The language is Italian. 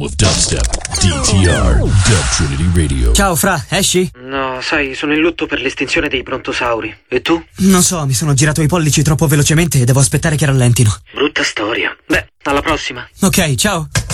home of dubstep. DTR, Dub Trinity Radio. Ciao Fra, esci? No, sai, sono in lutto per l'estinzione dei brontosauri. E tu? Non so, mi sono girato i pollici troppo velocemente e devo aspettare che rallentino. Brutta storia. Beh, alla prossima. Ok, ciao.